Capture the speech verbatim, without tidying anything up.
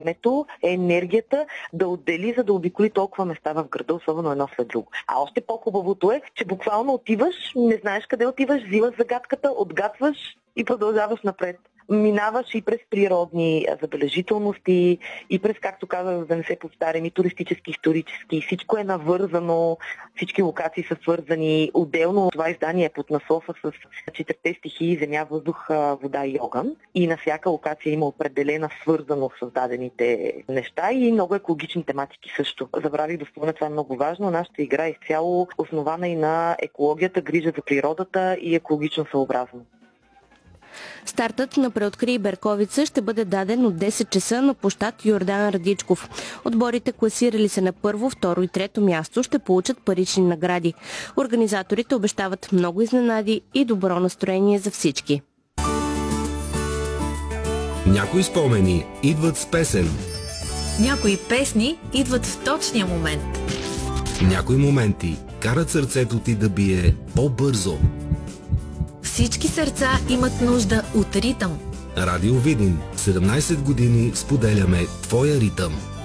времето, енергията да отдели, за да обиколи толкова места в града, особено едно след друго. А още по-хубавото е, че буквално отиваш, не знаеш къде отиваш, взимаш загадката, отгатваш и продължаваш напред. Минаваш и през природни забележителности, и през, както казах, да не се повтарям, и туристически, исторически. Всичко е навързано, всички локации са свързани. Отделно това издание е под наслова с четирите стихии: земя, въздух, вода и огън. И на всяка локация има определена свързано с създадените неща и много екологични тематики също. Забравих да спомена, това е много важно. Нашата игра е изцяло основана и на екологията, грижа за природата и екологично съобразно. Стартът на Преоткрий Берковица ще бъде даден от десет часа на площад Йордан Радичков. Отборите, класирали се на първо, второ и трето място, ще получат парични награди. Организаторите обещават много изненади и добро настроение за всички. Някои спомени идват с песен. Някои песни идват в точния момент. Някои моменти карат сърцето ти да бие по-бързо. Всички сърца имат нужда от ритъм. Радио Видин. седемнайсет години споделяме твоя ритъм.